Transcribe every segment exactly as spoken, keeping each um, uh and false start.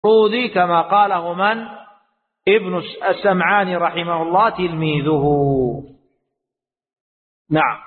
المفروض كما قاله من؟ ابن السمعاني رحمه الله تلميذه. نعم.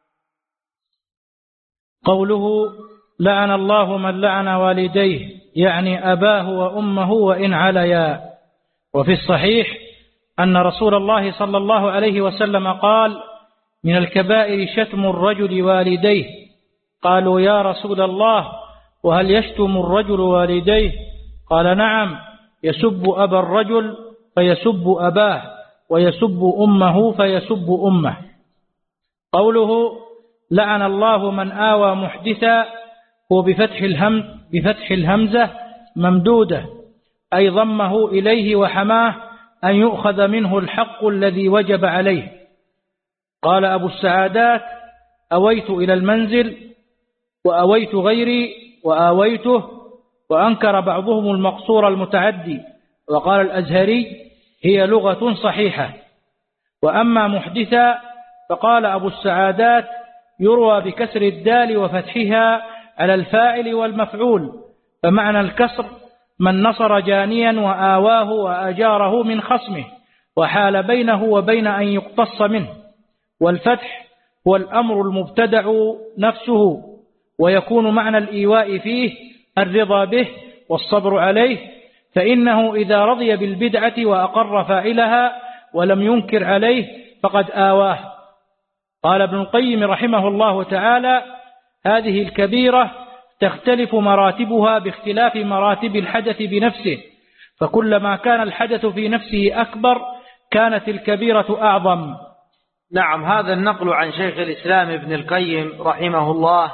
قوله لعن الله من لعن والديه يعني أباه وأمه وإن عليا. وفي الصحيح أن رسول الله صلى الله عليه وسلم قال من الكبائر شتم الرجل والديه. قالوا يا رسول الله وهل يشتم الرجل والديه؟ قال نعم، يسب أبا الرجل فيسب أباه ويسب أمه فيسب أمه. قوله لعن الله من آوى محدثا هو بفتح الهم بفتح الهمزة ممدودة، أي ضمه إليه وحماه أن يؤخذ منه الحق الذي وجب عليه. قال أبو السعادات أويت إلى المنزل وأويت غيري وآويته، وأنكر بعضهم المقصور المتعدي، وقال الأزهري هي لغة صحيحة. وأما محدثا فقال أبو السعادات يروى بكسر الدال وفتحها على الفاعل والمفعول، فمعنى الكسر من نصر جانيا وآواه وأجاره من خصمه وحال بينه وبين أن يقتص منه. والفتح هو الأمر المبتدع نفسه، ويكون معنى الإيواء فيه الرضا به والصبر عليه، فإنه إذا رضي بالبدعة وأقر فاعلها ولم ينكر عليه فقد آواه. قال ابن القيم رحمه الله تعالى هذه الكبيرة تختلف مراتبها باختلاف مراتب الحدث بنفسه، فكلما كان الحدث في نفسه أكبر كانت الكبيرة أعظم. نعم. هذا النقل عن شيخ الإسلام ابن القيم رحمه الله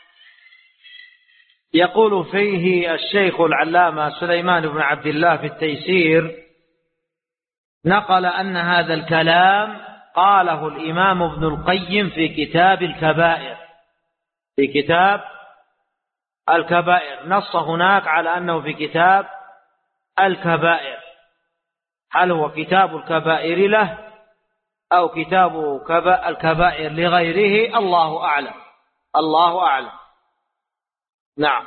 يقول فيه الشيخ العلامة سليمان بن عبد الله في التيسير، نقل أن هذا الكلام قاله الإمام ابن القيم في كتاب الكبائر في كتاب الكبائر نص هناك على أنه في كتاب الكبائر. هل هو كتاب الكبائر له أو كتاب الكبائر لغيره؟ الله أعلم الله أعلم. نعم.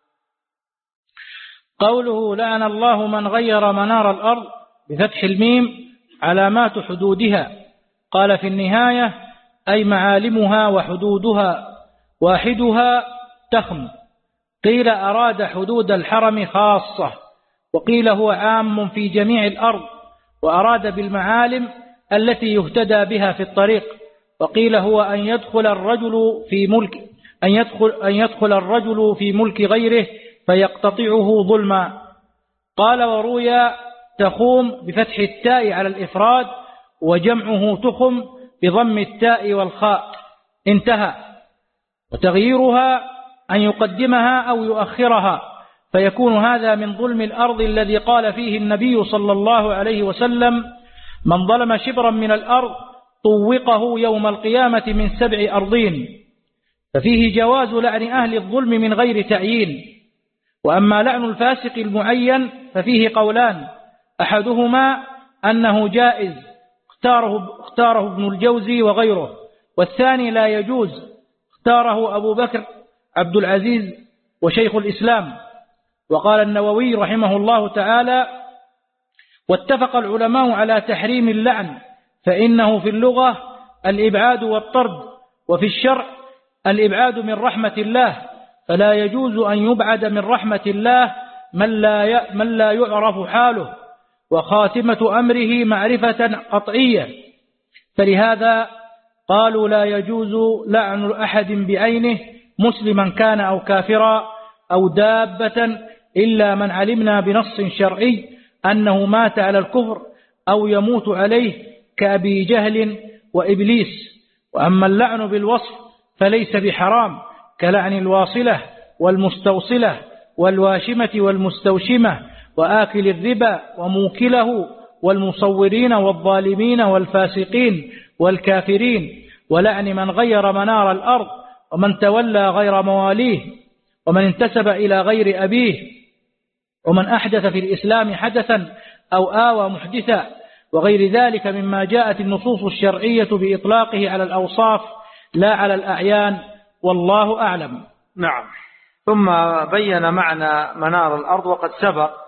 قوله لعن الله من غير منار الأرض بفتح الميم علامات حدودها. قال في النهاية أي معالمها وحدودها، واحدها تخم. قيل أراد حدود الحرم خاصة، وقيل هو عام في جميع الأرض، وأراد بالمعالم التي يهتدى بها في الطريق. وقيل هو أن يدخل الرجل في ملك أن يدخل أن يدخل الرجل في ملك غيره فيقتطعه ظلما. قال وروي تخوم بفتح التاء على الإفراد، وجمعه تخم بضم التاء والخاء. انتهى. وتغييرها أن يقدمها أو يؤخرها، فيكون هذا من ظلم الأرض الذي قال فيه النبي صلى الله عليه وسلم من ظلم شبرا من الأرض طوقه يوم القيامة من سبع أرضين. ففيه جواز لعن أهل الظلم من غير تعيين. وأما لعن الفاسق المعين ففيه قولان، أحدهما أنه جائز اختاره, اختاره ابن الجوزي وغيره، والثاني لا يجوز اختاره أبو بكر عبد العزيز وشيخ الإسلام. وقال النووي رحمه الله تعالى واتفق العلماء على تحريم اللعن، فإنه في اللغة الإبعاد والطرد، وفي الشرع الإبعاد من رحمة الله، فلا يجوز أن يبعد من رحمة الله من لا من لا يعرف حاله وخاتمة أمره معرفة قطعية. فلهذا قالوا لا يجوز لعن أحد بعينه مسلما كان أو كافرا أو دابة، إلا من علمنا بنص شرعي أنه مات على الكفر أو يموت عليه كأبي جهل وإبليس. وأما اللعن بالوصف فليس بحرام، كلعن الواصلة والمستوصلة والواشمة والمستوشمة وآكل الربا وموكله والمصورين والظالمين والفاسقين والكافرين، ولعن من غير منار الأرض ومن تولى غير مواليه ومن انتسب إلى غير أبيه ومن أحدث في الإسلام حدثا أو آوى محدثا، وغير ذلك مما جاءت النصوص الشرعية بإطلاقه على الأوصاف لا على الأعيان، والله أعلم. نعم. ثم بين معنى منار الأرض وقد سبق